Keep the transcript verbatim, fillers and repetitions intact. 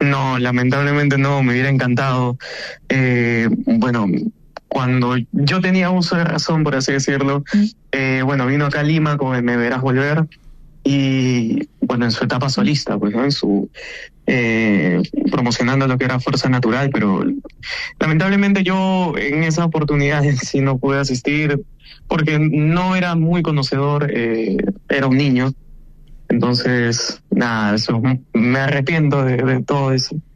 No, lamentablemente no, me hubiera encantado. Eh, bueno, cuando yo tenía uso de razón, por así decirlo, eh, bueno, vino acá a Lima con el Me Verás Volver y, bueno, en su etapa solista, pues, ¿no? En su, eh, promocionando lo que era Fuerza Natural, pero lamentablemente yo en esa oportunidad sí no pude asistir porque no era muy conocedor, eh, era un niño, entonces, nada, eso, me arrepiento de, de todo eso.